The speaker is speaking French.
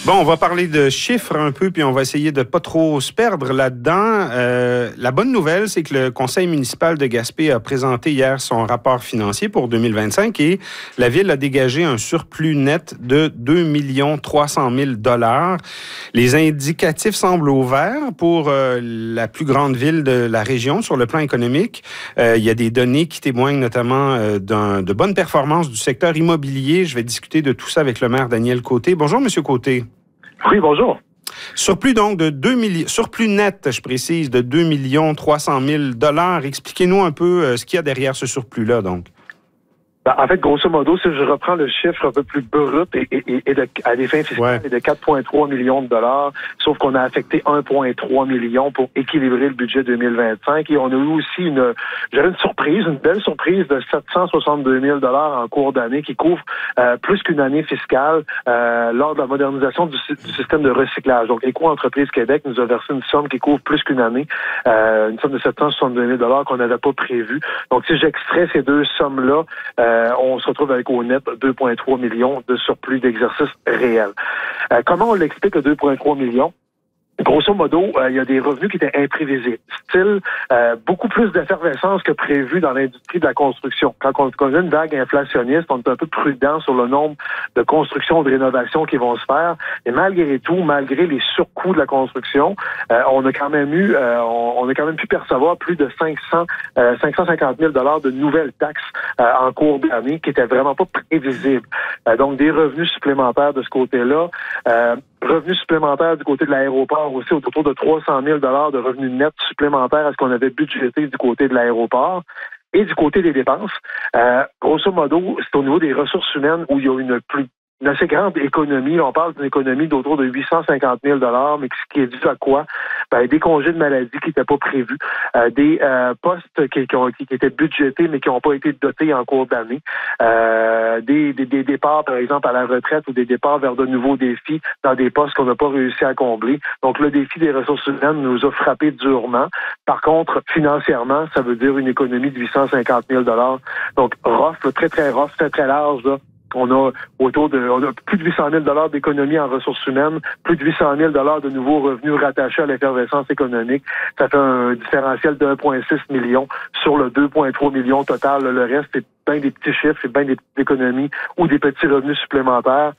Bon, on va parler de chiffres un peu, puis on va essayer de pas trop se perdre là-dedans. La bonne nouvelle, c'est que le conseil municipal de Gaspé a présenté hier son rapport financier pour 2025 et la ville a dégagé un surplus net de 2 300 000 $. Les indicatifs semblent au vert pour la plus grande ville de la région sur le plan économique. Il y a des données qui témoignent notamment de bonnes performances du secteur immobilier. Je vais discuter de tout ça avec le maire Daniel Côté. Bonjour, Monsieur Côté. Oui, bonjour. Surplus donc de 2 millions, surplus net, je précise, de 2 300 000 $. Expliquez-nous un peu ce qu'il y a derrière ce surplus-là, donc. En fait, grosso modo, si je reprends le chiffre un peu plus brut à des fins fiscales, est de 4,3 millions de $, sauf qu'on a affecté 1,3 million pour équilibrer le budget 2025. Et on a eu aussi une belle surprise de 762 000 $ en cours d'année qui couvre plus qu'une année fiscale lors de la modernisation du système de recyclage. Donc, Éco-entreprise Québec nous a versé une somme qui couvre plus qu'une année, une somme de 762 000 $ qu'on n'avait pas prévue. Donc, si j'extrais ces deux sommes-là, on se retrouve avec au net 2,3 millions de surplus d'exercice réel. Comment on l'explique, le 2,3 millions? Grosso modo, il y a des revenus qui étaient imprévisibles. Style, beaucoup plus d'effervescence que prévu dans l'industrie de la construction. Quand on a une vague inflationniste, on est un peu prudent sur le nombre de constructions, de rénovations qui vont se faire. Et malgré tout, malgré les surcoûts de la construction, on a quand même pu percevoir plus de 550 000 $ de nouvelles taxes en cours d'année qui étaient vraiment pas prévisibles. Donc, des revenus supplémentaires de ce côté-là. Revenus supplémentaires du côté de l'aéroport aussi, autour de 300 000 $ de revenus nets supplémentaires à ce qu'on avait budgété du côté de l'aéroport. Et du côté des dépenses, grosso modo, c'est au niveau des ressources humaines où il y a une assez grande économie. On parle d'une économie d'autour de 850 000 $, mais ce qui est dû à quoi? Des congés de maladie qui n'étaient pas prévus, des postes qui étaient budgétés mais qui n'ont pas été dotés en cours d'année, des départs, par exemple, à la retraite ou des départs vers de nouveaux défis dans des postes qu'on n'a pas réussi à combler. Donc, le défi des ressources humaines nous a frappé durement. Par contre, financièrement, ça veut dire une économie de 850 000 $. Donc, rough, très, très rough, très, très large, là. On a plus de 800 000 $ d'économie en ressources humaines, plus de 800 000 $ de nouveaux revenus rattachés à l'effervescence économique. Ça fait un différentiel de 1,6 million sur le 2,3 millions total. Le reste, c'est bien des petits chiffres, c'est bien des petites économies ou des petits revenus supplémentaires.